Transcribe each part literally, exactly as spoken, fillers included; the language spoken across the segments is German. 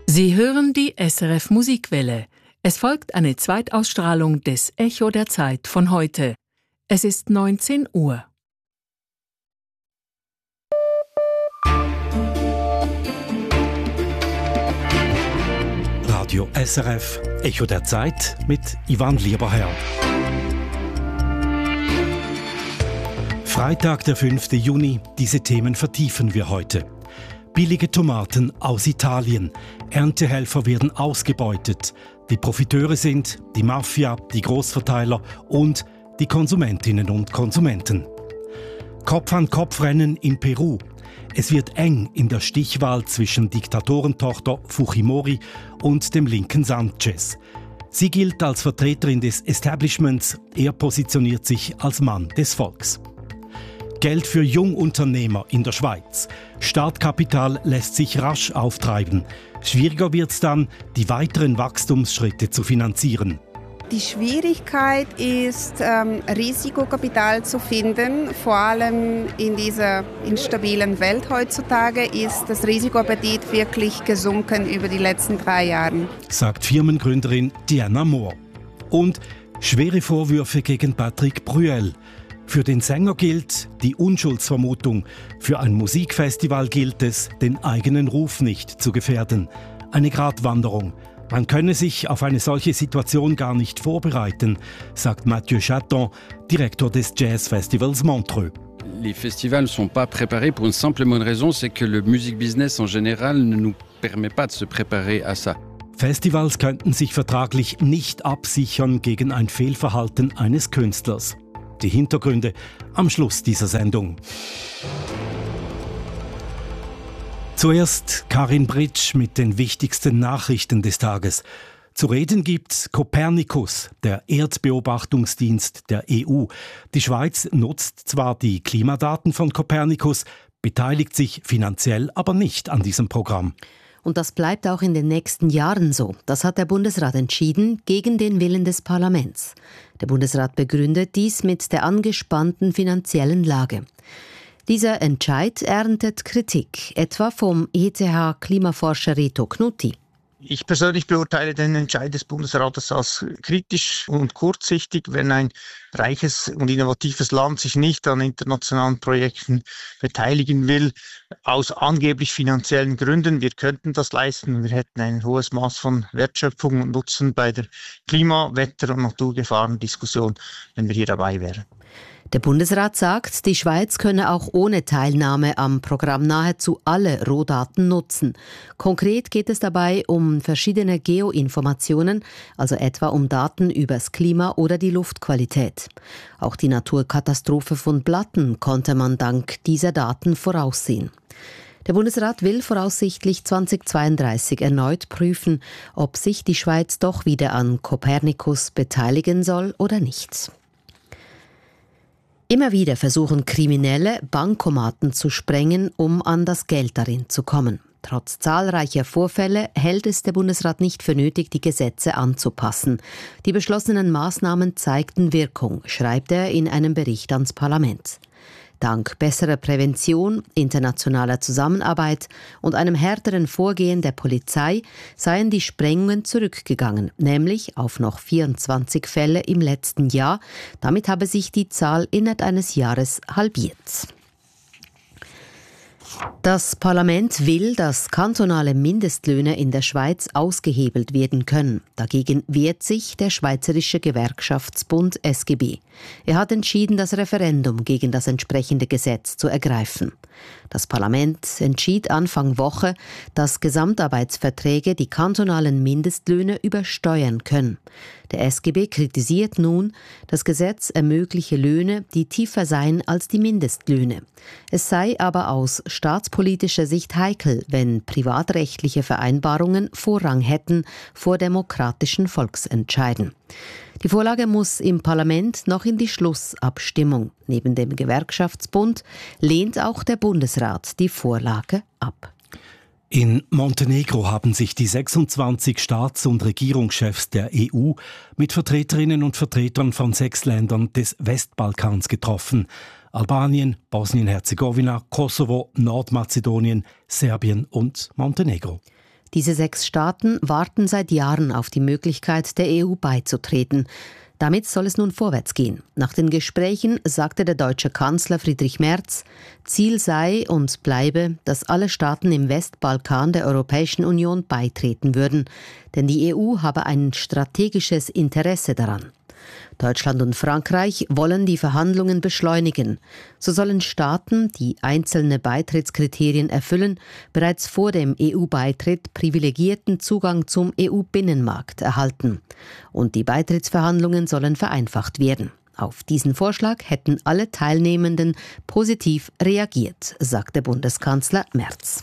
Sie hören die S R F Musikwelle. Es folgt eine Zweitausstrahlung des Echo der Zeit von heute. Es ist neunzehn Uhr. Radio S R F, Echo der Zeit mit Ivan Lieberherr. Freitag, der fünfte Juni, diese Themen vertiefen wir heute. Billige Tomaten aus Italien. Erntehelfer werden ausgebeutet. Die Profiteure sind die Mafia, die Großverteiler und die Konsumentinnen und Konsumenten. Kopf-an-Kopf-Rennen in Peru. Es wird eng in der Stichwahl zwischen Diktatorentochter Fujimori und dem linken Sanchez. Sie gilt als Vertreterin des Establishments, er positioniert sich als Mann des Volks. Geld für Jungunternehmer in der Schweiz. Startkapital lässt sich rasch auftreiben. Schwieriger wird es dann, die weiteren Wachstumsschritte zu finanzieren. Die Schwierigkeit ist, ähm, Risikokapital zu finden. Vor allem in dieser instabilen Welt heutzutage ist das Risikoappetit wirklich gesunken über die letzten drei Jahre. Sagt Firmengründerin Diana Mohr. Und schwere Vorwürfe gegen Patrick Bruel. Für den Sänger gilt die Unschuldsvermutung. Für ein Musikfestival gilt es, den eigenen Ruf nicht zu gefährden. Eine Gratwanderung. Man könne sich auf eine solche Situation gar nicht vorbereiten, sagt Mathieu Chaton, Direktor des Jazzfestivals Montreux. Les festivals ne sont pas préparés pour une simple et bonne raison, c'est que le music business en général ne nous permet pas de se préparer à ça. Festivals könnten sich vertraglich nicht absichern gegen ein Fehlverhalten eines Künstlers. Die Hintergründe am Schluss dieser Sendung. Zuerst Karin Britsch mit den wichtigsten Nachrichten des Tages. Zu reden gibt Copernicus, der Erdbeobachtungsdienst der E U. Die Schweiz nutzt zwar die Klimadaten von Copernicus, beteiligt sich finanziell aber nicht an diesem Programm. Und das bleibt auch in den nächsten Jahren so. Das hat der Bundesrat entschieden, gegen den Willen des Parlaments. Der Bundesrat begründet dies mit der angespannten finanziellen Lage. Dieser Entscheid erntet Kritik, etwa vom E T H-Klimaforscher Reto Knutti. Ich persönlich beurteile den Entscheid des Bundesrates als kritisch und kurzsichtig, wenn ein reiches und innovatives Land sich nicht an internationalen Projekten beteiligen will, aus angeblich finanziellen Gründen. Wir könnten das leisten, wir hätten ein hohes Maß von Wertschöpfung und Nutzen bei der Klima-, Wetter- und Naturgefahrendiskussion, wenn wir hier dabei wären. Der Bundesrat sagt, die Schweiz könne auch ohne Teilnahme am Programm nahezu alle Rohdaten nutzen. Konkret geht es dabei um verschiedene Geoinformationen, also etwa um Daten über das Klima oder die Luftqualität. Auch die Naturkatastrophe von Blatten konnte man dank dieser Daten voraussehen. Der Bundesrat will voraussichtlich zweitausendzweiunddreißig erneut prüfen, ob sich die Schweiz doch wieder an Copernicus beteiligen soll oder nicht. Immer wieder versuchen Kriminelle, Bankomaten zu sprengen, um an das Geld darin zu kommen. Trotz zahlreicher Vorfälle hält es der Bundesrat nicht für nötig, die Gesetze anzupassen. Die beschlossenen Maßnahmen zeigten Wirkung, schreibt er in einem Bericht ans Parlament. Dank besserer Prävention, internationaler Zusammenarbeit und einem härteren Vorgehen der Polizei seien die Sprengungen zurückgegangen, nämlich auf noch vierundzwanzig Fälle im letzten Jahr. Damit habe sich die Zahl innerhalb eines Jahres halbiert. Das Parlament will, dass kantonale Mindestlöhne in der Schweiz ausgehebelt werden können. Dagegen wehrt sich der Schweizerische Gewerkschaftsbund S G B. Er hat entschieden, das Referendum gegen das entsprechende Gesetz zu ergreifen. Das Parlament entschied Anfang Woche, dass Gesamtarbeitsverträge die kantonalen Mindestlöhne übersteuern können. Der S G B kritisiert nun, das Gesetz ermögliche Löhne, die tiefer seien als die Mindestlöhne. Es sei aber aus staatspolitischer Sicht heikel, wenn privatrechtliche Vereinbarungen Vorrang hätten vor demokratischen Volksentscheiden. Die Vorlage muss im Parlament noch in die Schlussabstimmung. Neben dem Gewerkschaftsbund lehnt auch der Bundesrat die Vorlage ab. In Montenegro haben sich die sechsundzwanzig Staats- und Regierungschefs der E U mit Vertreterinnen und Vertretern von sechs Ländern des Westbalkans getroffen. Albanien, Bosnien-Herzegowina, Kosovo, Nordmazedonien, Serbien und Montenegro. Diese sechs Staaten warten seit Jahren auf die Möglichkeit, der E U beizutreten. Damit soll es nun vorwärts gehen. Nach den Gesprächen sagte der deutsche Kanzler Friedrich Merz, Ziel sei und bleibe, dass alle Staaten im Westbalkan der Europäischen Union beitreten würden. Denn die E U habe ein strategisches Interesse daran. Deutschland und Frankreich wollen die Verhandlungen beschleunigen. So sollen Staaten, die einzelne Beitrittskriterien erfüllen, bereits vor dem E U-Beitritt privilegierten Zugang zum E U-Binnenmarkt erhalten. Und die Beitrittsverhandlungen sollen vereinfacht werden. Auf diesen Vorschlag hätten alle Teilnehmenden positiv reagiert, sagte Bundeskanzler Merz.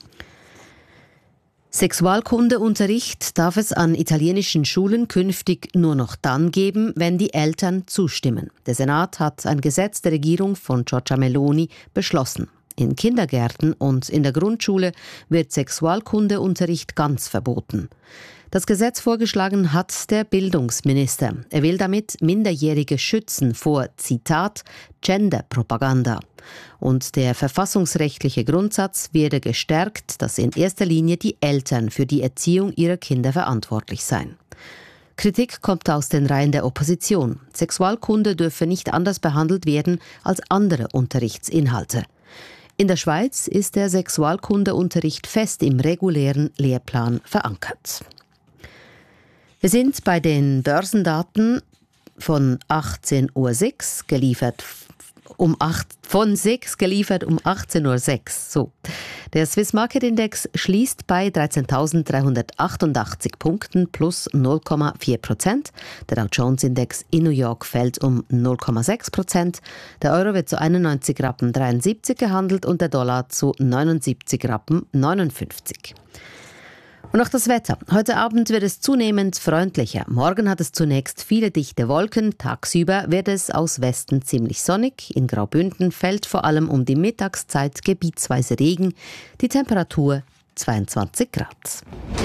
Sexualkundeunterricht darf es an italienischen Schulen künftig nur noch dann geben, wenn die Eltern zustimmen. Der Senat hat ein Gesetz der Regierung von Giorgia Meloni beschlossen. In Kindergärten und in der Grundschule wird Sexualkundeunterricht ganz verboten. Das Gesetz vorgeschlagen hat der Bildungsminister. Er will damit Minderjährige schützen vor, Zitat, Genderpropaganda. Und der verfassungsrechtliche Grundsatz werde gestärkt, dass in erster Linie die Eltern für die Erziehung ihrer Kinder verantwortlich seien. Kritik kommt aus den Reihen der Opposition. Sexualkunde dürfe nicht anders behandelt werden als andere Unterrichtsinhalte. In der Schweiz ist der Sexualkundeunterricht fest im regulären Lehrplan verankert. Wir sind bei den Börsendaten von achtzehn Uhr sechs, geliefert um acht, von sechs geliefert um achtzehn Uhr sechs. So. Der Swiss Market Index schließt bei dreizehntausenddreihundertachtundachtzig Punkten plus null Komma vier Prozent. Der Dow Jones Index in New York fällt um null Komma sechs Prozent. Der Euro wird zu einundneunzig Rappen dreiundsiebzig gehandelt und der Dollar zu neunundsiebzig Rappen neunundfünfzig. Und noch das Wetter. Heute Abend wird es zunehmend freundlicher. Morgen hat es zunächst viele dichte Wolken. Tagsüber wird es aus Westen ziemlich sonnig. In Graubünden fällt vor allem um die Mittagszeit gebietsweise Regen. Die Temperatur zweiundzwanzig Grad.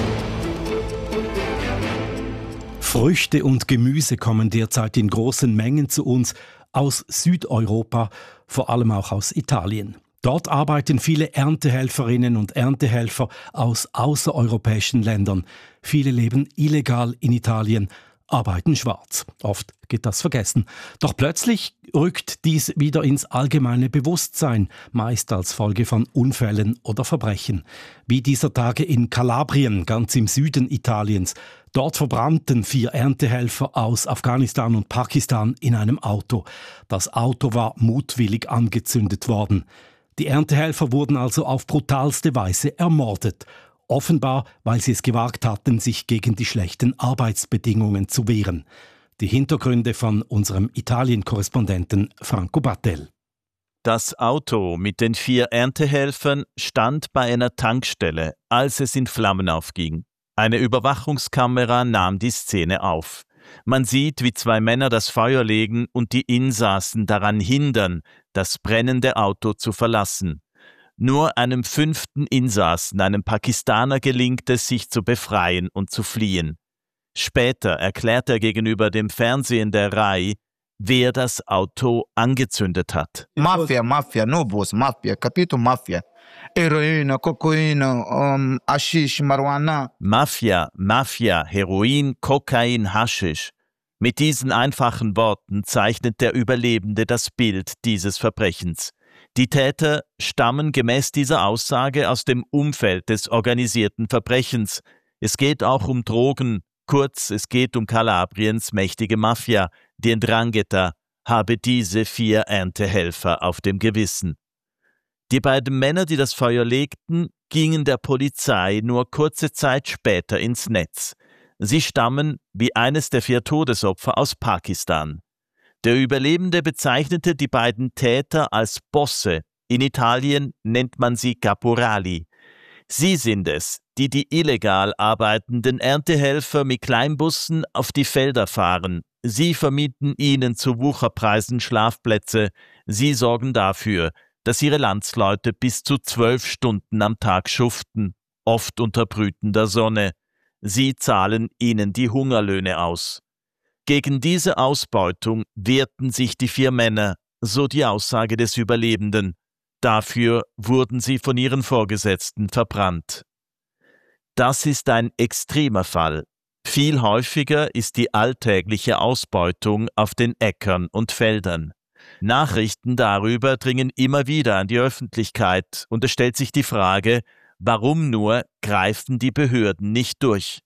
Früchte und Gemüse kommen derzeit in großen Mengen zu uns aus Südeuropa, vor allem auch aus Italien. Dort arbeiten viele Erntehelferinnen und Erntehelfer aus außereuropäischen Ländern. Viele leben illegal in Italien, arbeiten schwarz. Oft geht das vergessen. Doch plötzlich rückt dies wieder ins allgemeine Bewusstsein, meist als Folge von Unfällen oder Verbrechen. Wie dieser Tage in Kalabrien, ganz im Süden Italiens. Dort verbrannten vier Erntehelfer aus Afghanistan und Pakistan in einem Auto. Das Auto war mutwillig angezündet worden. Die Erntehelfer wurden also auf brutalste Weise ermordet. Offenbar, weil sie es gewagt hatten, sich gegen die schlechten Arbeitsbedingungen zu wehren. Die Hintergründe von unserem Italien-Korrespondenten Franco Battel. Das Auto mit den vier Erntehelfern stand bei einer Tankstelle, als es in Flammen aufging. Eine Überwachungskamera nahm die Szene auf. Man sieht, wie zwei Männer das Feuer legen und die Insassen daran hindern, das brennende Auto zu verlassen. Nur einem fünften Insassen, einem Pakistaner, gelingt es, sich zu befreien und zu fliehen. Später erklärt er gegenüber dem Fernsehen der Rai, wer das Auto angezündet hat. Mafia, Mafia, no boss, Mafia, capito, Mafia. Heroin, Kokain, um, Haschisch, Marihuana. Mafia, Mafia, Heroin, Kokain, Haschisch. Mit diesen einfachen Worten zeichnet der Überlebende das Bild dieses Verbrechens. Die Täter stammen gemäß dieser Aussage aus dem Umfeld des organisierten Verbrechens. Es geht auch um Drogen, kurz, es geht um Kalabriens mächtige Mafia, die Ndrangheta habe diese vier Erntehelfer auf dem Gewissen. Die beiden Männer, die das Feuer legten, gingen der Polizei nur kurze Zeit später ins Netz. Sie stammen, wie eines der vier Todesopfer, aus Pakistan. Der Überlebende bezeichnete die beiden Täter als Bosse. In Italien nennt man sie Caporali. Sie sind es, die die illegal arbeitenden Erntehelfer mit Kleinbussen auf die Felder fahren. Sie vermieten ihnen zu Wucherpreisen Schlafplätze. Sie sorgen dafür, dass ihre Landsleute bis zu zwölf Stunden am Tag schuften, oft unter brütender Sonne. Sie zahlen ihnen die Hungerlöhne aus. Gegen diese Ausbeutung wehrten sich die vier Männer, so die Aussage des Überlebenden. Dafür wurden sie von ihren Vorgesetzten verbrannt. Das ist ein extremer Fall. Viel häufiger ist die alltägliche Ausbeutung auf den Äckern und Feldern. Nachrichten darüber dringen immer wieder an die Öffentlichkeit und es stellt sich die Frage, warum nur greifen die Behörden nicht durch?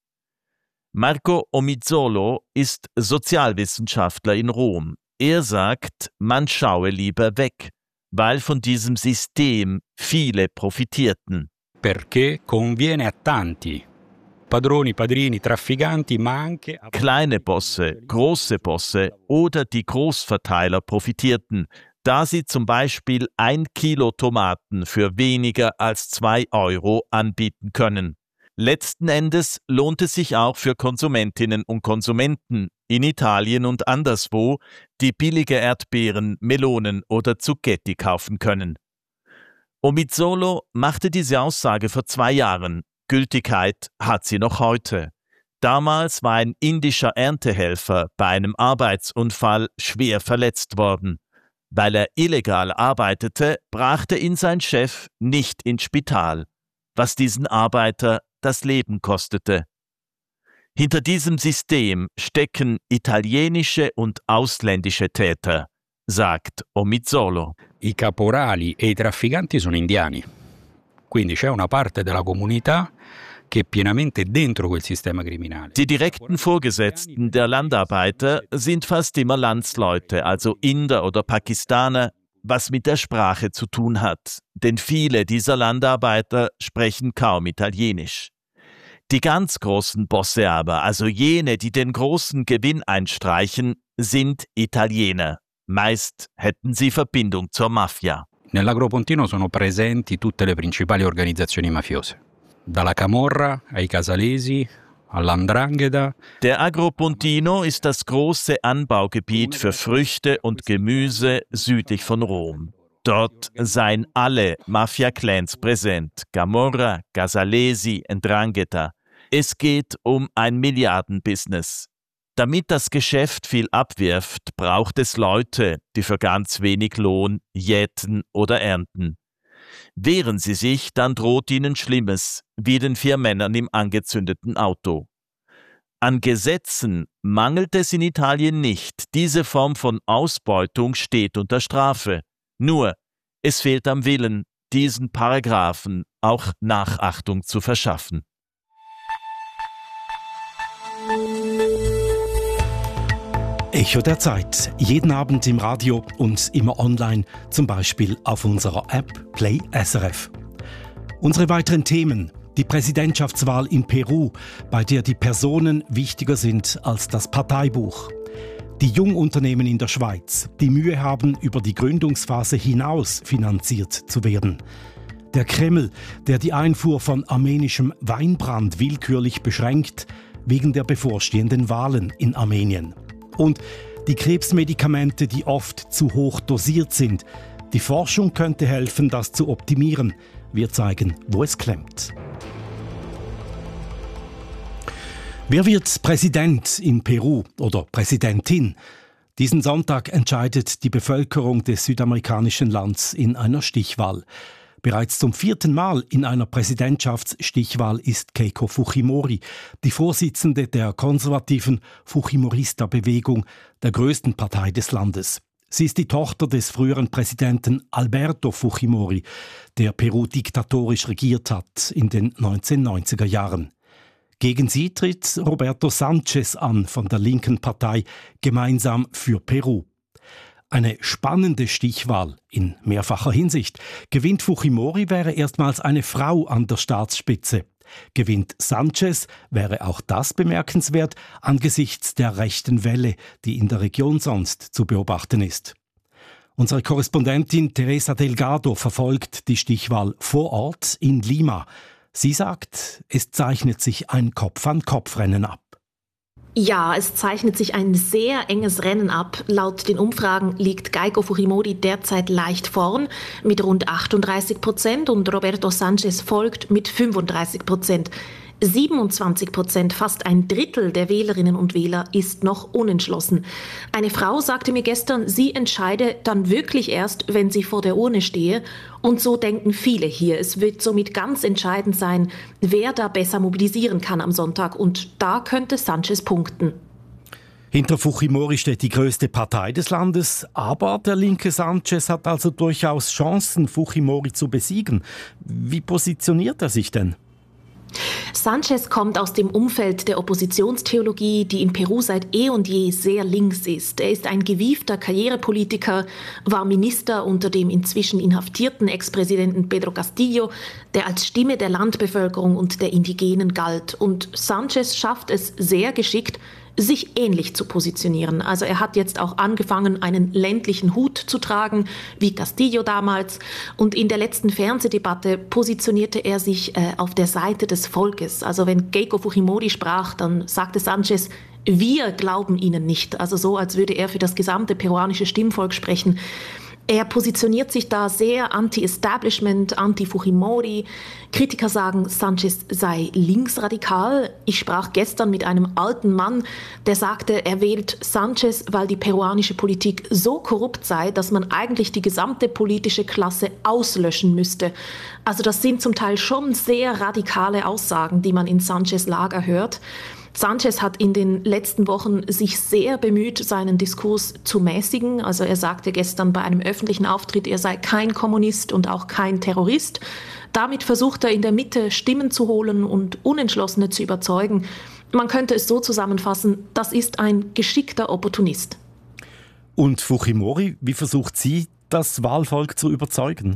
Marco Omizzolo ist Sozialwissenschaftler in Rom. Er sagt, man schaue lieber weg, weil von diesem System viele profitierten. Perché conviene a tanti. Padroni, padrini, trafficanti, ma anche... Kleine Bosse, große Bosse oder die Großverteiler profitierten, da sie zum Beispiel ein Kilo Tomaten für weniger als zwei Euro anbieten können. Letzten Endes lohnt es sich auch für Konsumentinnen und Konsumenten in Italien und anderswo, die billige Erdbeeren, Melonen oder Zucchetti kaufen können. Omizzolo machte diese Aussage vor zwei Jahren. Gültigkeit hat sie noch heute. Damals war ein indischer Erntehelfer bei einem Arbeitsunfall schwer verletzt worden. Weil er illegal arbeitete, brachte ihn sein Chef nicht ins Spital, was diesen Arbeiter das Leben kostete. Hinter diesem System stecken italienische und ausländische Täter, sagt Omizzolo. I caporali e i trafficanti sono indiani. Quindi c'è una parte della comunità che è pienamente dentro quel sistema criminale. Die direkten Vorgesetzten der Landarbeiter sind fast immer Landsleute, also Inder oder Pakistaner, was mit der Sprache zu tun hat, denn viele dieser Landarbeiter sprechen kaum Italienisch. Die ganz großen Bosse aber, also jene, die den großen Gewinn einstreichen, sind Italiener. Meist hätten sie Verbindung zur Mafia. Nell'Agropontino sono presenti tutte le principali organizzazioni mafiose, dalla Camorra ai Casalesi, all'Andrangheta. Der Agropontino ist das große Anbaugebiet für Früchte und Gemüse südlich von Rom. Dort seien alle Mafia-Clans präsent, Camorra, Casalesi, Ndrangheta. Es geht um ein Milliardenbusiness. Damit das Geschäft viel abwirft, braucht es Leute, die für ganz wenig Lohn jäten oder ernten. Wehren sie sich, dann droht ihnen Schlimmes, wie den vier Männern im angezündeten Auto. An Gesetzen mangelt es in Italien nicht. Diese Form von Ausbeutung steht unter Strafe. Nur, es fehlt am Willen, diesen Paragraphen auch Nachachtung zu verschaffen. Echo der Zeit. Jeden Abend im Radio und immer online, zum Beispiel auf unserer App Play S R F. Unsere weiteren Themen: die Präsidentschaftswahl in Peru, bei der die Personen wichtiger sind als das Parteibuch. Die Jungunternehmen in der Schweiz, die Mühe haben, über die Gründungsphase hinaus finanziert zu werden. Der Kreml, der die Einfuhr von armenischem Weinbrand willkürlich beschränkt, wegen der bevorstehenden Wahlen in Armenien. Und die Krebsmedikamente, die oft zu hoch dosiert sind. Die Forschung könnte helfen, das zu optimieren. Wir zeigen, wo es klemmt. Wer wird Präsident in Peru oder Präsidentin? Diesen Sonntag entscheidet die Bevölkerung des südamerikanischen Landes in einer Stichwahl. Bereits zum vierten Mal in einer Präsidentschaftsstichwahl ist Keiko Fujimori, die Vorsitzende der konservativen Fujimorista-Bewegung, der größten Partei des Landes. Sie ist die Tochter des früheren Präsidenten Alberto Fujimori, der Peru diktatorisch regiert hat in den neunzehnhundertneunziger Jahren. Gegen sie tritt Roberto Sanchez an von der linken Partei Gemeinsam für Peru. Eine spannende Stichwahl in mehrfacher Hinsicht. Gewinnt Fujimori, wäre erstmals eine Frau an der Staatsspitze. Gewinnt Sanchez, wäre auch das bemerkenswert angesichts der rechten Welle, die in der Region sonst zu beobachten ist. Unsere Korrespondentin Teresa Delgado verfolgt die Stichwahl vor Ort in Lima. Sie sagt, es zeichnet sich ein Kopf-an-Kopf-Rennen ab. Ja, es zeichnet sich ein sehr enges Rennen ab. Laut den Umfragen liegt Keiko Fujimori derzeit leicht vorn mit rund achtunddreißig Prozent und Roberto Sanchez folgt mit fünfunddreißig Prozent. siebenundzwanzig Prozent, fast ein Drittel der Wählerinnen und Wähler, ist noch unentschlossen. Eine Frau sagte mir gestern, sie entscheide dann wirklich erst, wenn sie vor der Urne stehe. Und so denken viele hier. Es wird somit ganz entscheidend sein, wer da besser mobilisieren kann am Sonntag. Und da könnte Sánchez punkten. Hinter Fujimori steht die größte Partei des Landes, aber der linke Sánchez hat also durchaus Chancen, Fujimori zu besiegen. Wie positioniert er sich denn? Sánchez kommt aus dem Umfeld der Oppositionstheologie, die in Peru seit eh und je sehr links ist. Er ist ein gewiefter Karrierepolitiker, war Minister unter dem inzwischen inhaftierten Ex-Präsidenten Pedro Castillo, der als Stimme der Landbevölkerung und der Indigenen galt. Und Sánchez schafft es sehr geschickt, sich ähnlich zu positionieren. Also er hat jetzt auch angefangen, einen ländlichen Hut zu tragen, wie Castillo damals. Und in der letzten Fernsehdebatte positionierte er sich äh, auf der Seite des Volkes. Also wenn Keiko Fujimori sprach, dann sagte Sánchez, wir glauben ihnen nicht. Also so, als würde er für das gesamte peruanische Stimmvolk sprechen. Er positioniert sich da sehr anti-Establishment, anti-Fujimori. Kritiker sagen, Sánchez sei linksradikal. Ich sprach gestern mit einem alten Mann, der sagte, er wählt Sánchez, weil die peruanische Politik so korrupt sei, dass man eigentlich die gesamte politische Klasse auslöschen müsste. Also das sind zum Teil schon sehr radikale Aussagen, die man in Sánchez Lager hört. Sánchez hat in den letzten Wochen sich sehr bemüht, seinen Diskurs zu mäßigen. Also er sagte gestern bei einem öffentlichen Auftritt, er sei kein Kommunist und auch kein Terrorist. Damit versucht er in der Mitte Stimmen zu holen und Unentschlossene zu überzeugen. Man könnte es so zusammenfassen, das ist ein geschickter Opportunist. Und Fujimori, wie versucht sie, das Wahlvolk zu überzeugen?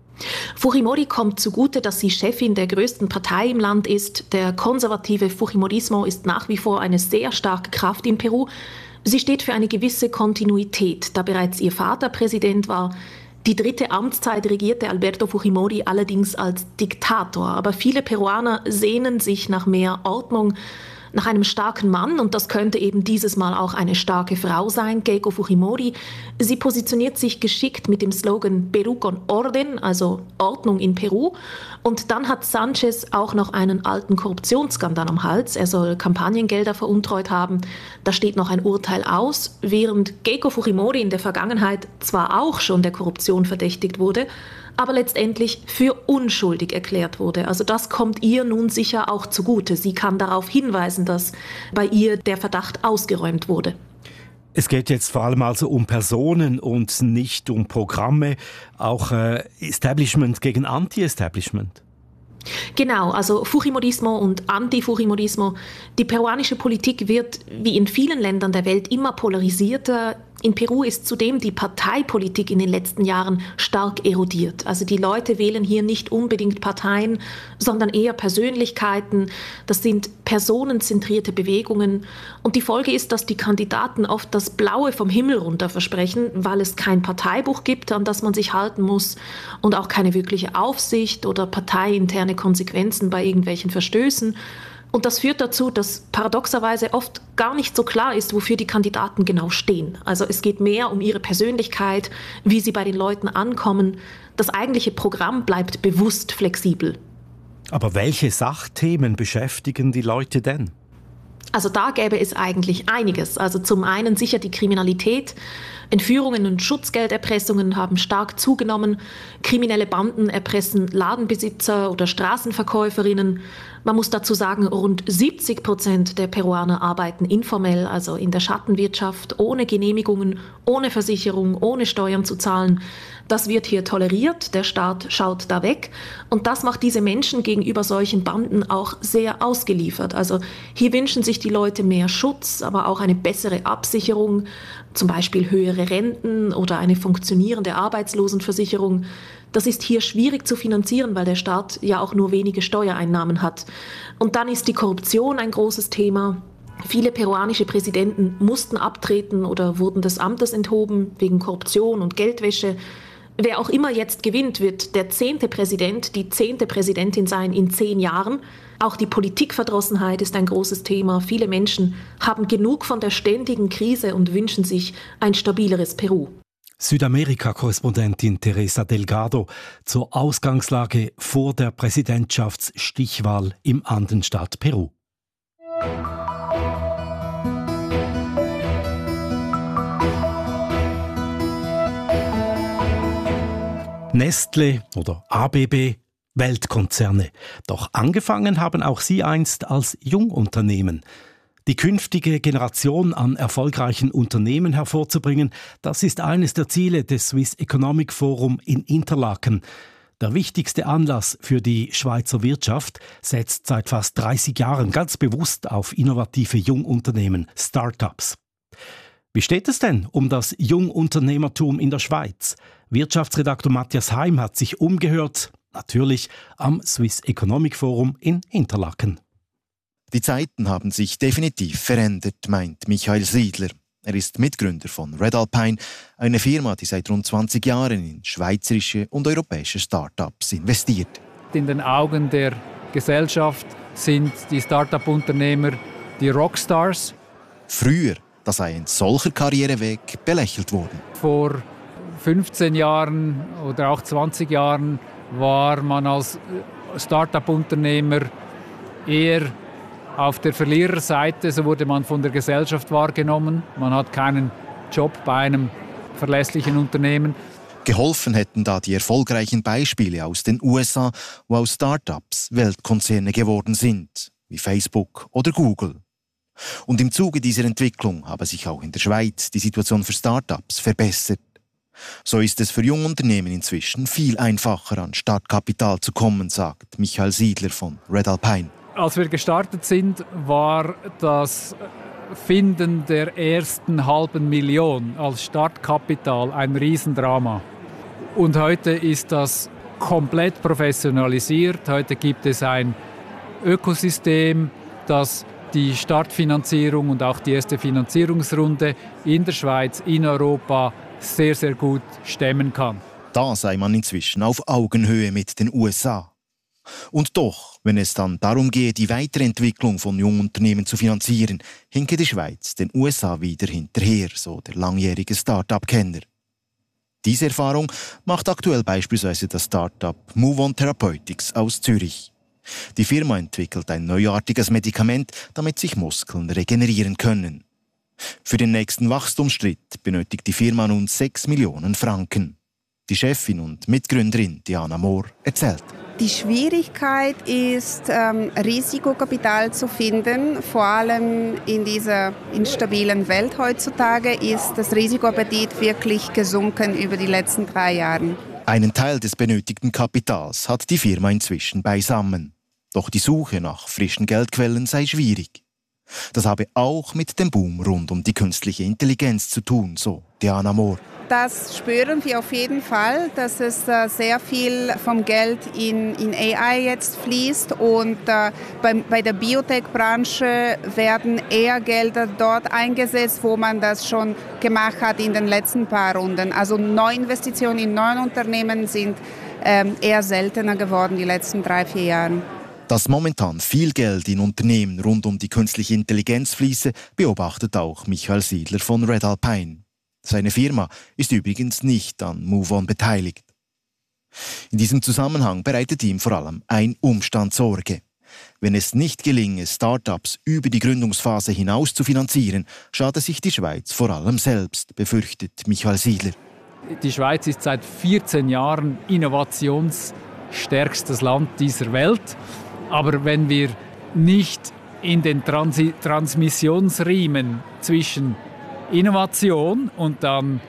Fujimori kommt zugute, dass sie Chefin der größten Partei im Land ist. Der konservative Fujimorismo ist nach wie vor eine sehr starke Kraft in Peru. Sie steht für eine gewisse Kontinuität, da bereits ihr Vater Präsident war. Die dritte Amtszeit regierte Alberto Fujimori allerdings als Diktator. Aber viele Peruaner sehnen sich nach mehr Ordnung, nach einem starken Mann, und das könnte eben dieses Mal auch eine starke Frau sein, Keiko Fujimori. Sie positioniert sich geschickt mit dem Slogan Perú con Orden, also Ordnung in Peru. Und dann hat Sánchez auch noch einen alten Korruptionsskandal am Hals. Er soll Kampagnengelder veruntreut haben. Da steht noch ein Urteil aus, während Keiko Fujimori in der Vergangenheit zwar auch schon der Korruption verdächtigt wurde, aber letztendlich für unschuldig erklärt wurde. Also das kommt ihr nun sicher auch zugute. Sie kann darauf hinweisen, dass bei ihr der Verdacht ausgeräumt wurde. Es geht jetzt vor allem also um Personen und nicht um Programme, auch äh, Establishment gegen Anti-Establishment. Genau, also Fujimorismo und Anti-Fujimorismo. Die peruanische Politik wird wie in vielen Ländern der Welt immer polarisierter. In Peru ist zudem die Parteipolitik in den letzten Jahren stark erodiert. Also die Leute wählen hier nicht unbedingt Parteien, sondern eher Persönlichkeiten. Das sind personenzentrierte Bewegungen. Und die Folge ist, dass die Kandidaten oft das Blaue vom Himmel runter versprechen, weil es kein Parteibuch gibt, an das man sich halten muss, und auch keine wirkliche Aufsicht oder parteiinterne Konsequenzen bei irgendwelchen Verstößen. Und das führt dazu, dass paradoxerweise oft gar nicht so klar ist, wofür die Kandidaten genau stehen. Also es geht mehr um ihre Persönlichkeit, wie sie bei den Leuten ankommen. Das eigentliche Programm bleibt bewusst flexibel. Aber welche Sachthemen beschäftigen die Leute denn? Also da gäbe es eigentlich einiges. Also zum einen sicher die Kriminalität. Entführungen und Schutzgelderpressungen haben stark zugenommen. Kriminelle Banden erpressen Ladenbesitzer oder Straßenverkäuferinnen. Man muss dazu sagen, rund siebzig Prozent der Peruaner arbeiten informell, also in der Schattenwirtschaft, ohne Genehmigungen, ohne Versicherung, ohne Steuern zu zahlen. Das wird hier toleriert, der Staat schaut da weg, und das macht diese Menschen gegenüber solchen Banden auch sehr ausgeliefert. Also hier wünschen sich die Leute mehr Schutz, aber auch eine bessere Absicherung, zum Beispiel höhere Renten oder eine funktionierende Arbeitslosenversicherung. Das ist hier schwierig zu finanzieren, weil der Staat ja auch nur wenige Steuereinnahmen hat. Und dann ist die Korruption ein großes Thema. Viele peruanische Präsidenten mussten abtreten oder wurden des Amtes enthoben wegen Korruption und Geldwäsche. Wer auch immer jetzt gewinnt, wird der zehnte Präsident, die zehnte Präsidentin sein in zehn Jahren. Auch die Politikverdrossenheit ist ein großes Thema. Viele Menschen haben genug von der ständigen Krise und wünschen sich ein stabileres Peru. Südamerika-Korrespondentin Teresa Delgado zur Ausgangslage vor der Präsidentschaftsstichwahl im Andenstaat Peru. Nestlé oder A B B, Weltkonzerne. Doch angefangen haben auch sie einst als Jungunternehmen. Die künftige Generation an erfolgreichen Unternehmen hervorzubringen, das ist eines der Ziele des Swiss Economic Forum in Interlaken. Der wichtigste Anlass für die Schweizer Wirtschaft setzt seit fast dreißig Jahren ganz bewusst auf innovative Jungunternehmen, Start-ups. Wie steht es denn um das Jungunternehmertum in der Schweiz? Wirtschaftsredaktor Matthias Heim hat sich umgehört, natürlich am Swiss Economic Forum in Interlaken. Die Zeiten haben sich definitiv verändert, meint Michael Siedler. Er ist Mitgründer von Red Alpine, eine Firma, die seit rund zwanzig Jahren in schweizerische und europäische Start-ups investiert. In den Augen der Gesellschaft sind die Start-up-Unternehmer die Rockstars. Früher, da sei ein solcher Karriereweg belächelt worden. Vor fünfzehn Jahren oder auch zwanzig Jahren war man als Start-up-Unternehmer eher auf der Verliererseite, so wurde man von der Gesellschaft wahrgenommen. Man hat keinen Job bei einem verlässlichen Unternehmen. Geholfen hätten da die erfolgreichen Beispiele aus den U S A, wo aus Start-ups Weltkonzerne geworden sind, wie Facebook oder Google. Und im Zuge dieser Entwicklung habe sich auch in der Schweiz die Situation für Start-ups verbessert. So ist es für Jungunternehmen inzwischen viel einfacher, an Startkapital zu kommen, sagt Michael Siedler von Red Alpine. Als wir gestartet sind, war das Finden der ersten halben Million als Startkapital ein Riesendrama. Und heute ist das komplett professionalisiert. Heute gibt es ein Ökosystem, das die Startfinanzierung und auch die erste Finanzierungsrunde in der Schweiz, in Europa sehr, sehr gut stemmen kann. Da sei man inzwischen auf Augenhöhe mit den U S A. Und doch, wenn es dann darum gehe, die Weiterentwicklung von Jungunternehmen zu finanzieren, hinke die Schweiz den U S A wieder hinterher, so der langjährige Start-up-Kenner. Diese Erfahrung macht aktuell beispielsweise das Start-up Move On Therapeutics aus Zürich. Die Firma entwickelt ein neuartiges Medikament, damit sich Muskeln regenerieren können. Für den nächsten Wachstumsschritt benötigt die Firma nun sechs Millionen Franken. Die Chefin und Mitgründerin Diana Mohr erzählt. Die Schwierigkeit ist, ähm, Risikokapital zu finden. Vor allem in dieser instabilen Welt heutzutage ist das Risikoappetit wirklich gesunken über die letzten drei Jahre. Einen Teil des benötigten Kapitals hat die Firma inzwischen beisammen. Doch die Suche nach frischen Geldquellen sei schwierig. Das habe auch mit dem Boom rund um die künstliche Intelligenz zu tun, so Diana Mohr. Das spüren wir auf jeden Fall, dass es äh, sehr viel vom Geld in, in A I jetzt fließt und äh, bei, bei der Biotech-Branche werden eher Gelder dort eingesetzt, wo man das schon gemacht hat in den letzten paar Runden. Also Neuinvestitionen in neuen Unternehmen sind ähm, eher seltener geworden die letzten drei, vier Jahre. Dass momentan viel Geld in Unternehmen rund um die künstliche Intelligenz fließe, beobachtet auch Michael Siedler von Red Alpine. Seine Firma ist übrigens nicht an Move On beteiligt. In diesem Zusammenhang bereitet ihm vor allem ein Umstand Sorge. Wenn es nicht gelinge, Start-ups über die Gründungsphase hinaus zu finanzieren, schade sich die Schweiz vor allem selbst, befürchtet Michael Siedler. Die Schweiz ist seit vierzehn Jahren innovationsstärkstes Land dieser Welt. Aber wenn wir nicht in den Transi- Transmissionsriemen zwischen Innovation und dann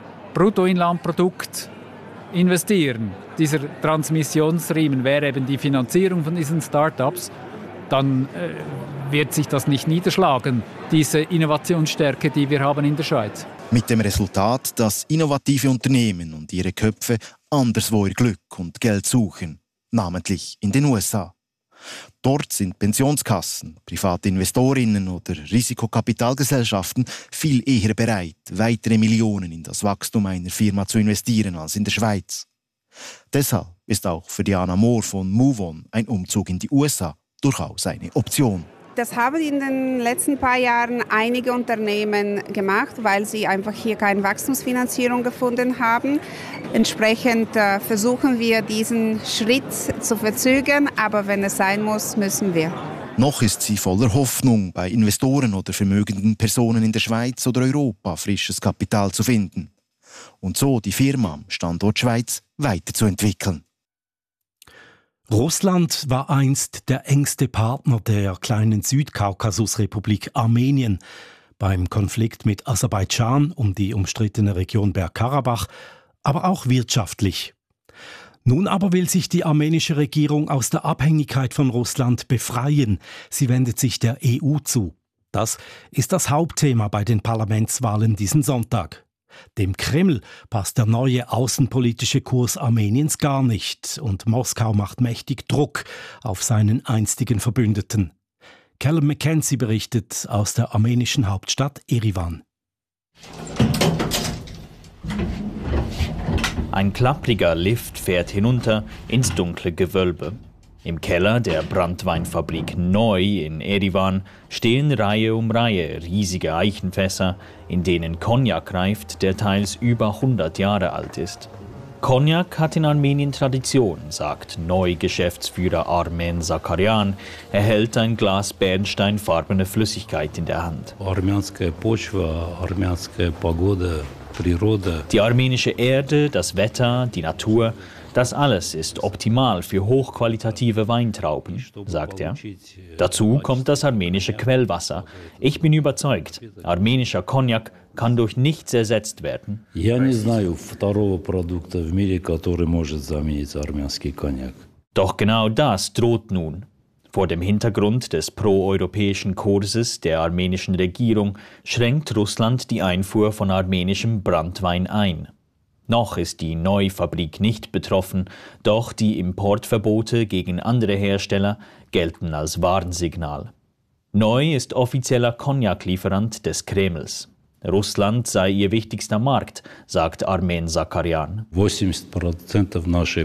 Bruttoinlandprodukt investieren, dieser Transmissionsriemen wäre eben die Finanzierung von diesen Start-ups, dann äh, wird sich das nicht niederschlagen, diese Innovationsstärke, die wir haben in der Schweiz. Mit dem Resultat, dass innovative Unternehmen und ihre Köpfe anderswo ihr Glück und Geld suchen, namentlich in den U S A. Dort sind Pensionskassen, private Investorinnen oder Risikokapitalgesellschaften viel eher bereit, weitere Millionen in das Wachstum einer Firma zu investieren als in der Schweiz. Deshalb ist auch für Diana Mohr von Move On ein Umzug in die U S A durchaus eine Option. Das haben in den letzten paar Jahren einige Unternehmen gemacht, weil sie einfach hier keine Wachstumsfinanzierung gefunden haben. Entsprechend äh, versuchen wir, diesen Schritt zu verzögern, aber wenn es sein muss, müssen wir. Noch ist sie voller Hoffnung, bei Investoren oder vermögenden Personen in der Schweiz oder Europa frisches Kapital zu finden. Und so die Firma am Standort Schweiz weiterzuentwickeln. Russland war einst der engste Partner der kleinen Südkaukasusrepublik Armenien beim Konflikt mit Aserbaidschan um die umstrittene Region Bergkarabach, aber auch wirtschaftlich. Nun aber will sich die armenische Regierung aus der Abhängigkeit von Russland befreien. Sie wendet sich der E U zu. Das ist das Hauptthema bei den Parlamentswahlen diesen Sonntag. Dem Kreml passt der neue außenpolitische Kurs Armeniens gar nicht und Moskau macht mächtig Druck auf seinen einstigen Verbündeten. Callum Mackenzie berichtet aus der armenischen Hauptstadt Erivan. Ein klappriger Lift fährt hinunter ins dunkle Gewölbe. Im Keller der Branntweinfabrik Neu in Erivan stehen Reihe um Reihe riesige Eichenfässer, in denen Cognac reift, der teils über hundert Jahre alt ist. Cognac hat in Armenien Tradition, sagt Neu-Geschäftsführer Armen Zakarian. Er hält ein Glas bernsteinfarbene Flüssigkeit in der Hand. Die armenische Erde, das Wetter, die Natur, das alles ist optimal für hochqualitative Weintrauben, sagt er. Dazu kommt das armenische Quellwasser. Ich bin überzeugt, armenischer Cognac kann durch nichts ersetzt werden. Doch genau das droht nun. Vor dem Hintergrund des proeuropäischen Kurses der armenischen Regierung schränkt Russland die Einfuhr von armenischem Branntwein ein. Noch ist die Neu-Fabrik nicht betroffen, doch die Importverbote gegen andere Hersteller gelten als Warnsignal. Neu ist offizieller Cognac-Lieferant des Kremls. Russland sei ihr wichtigster Markt, sagt Armen Zakarian. achtzig Prozent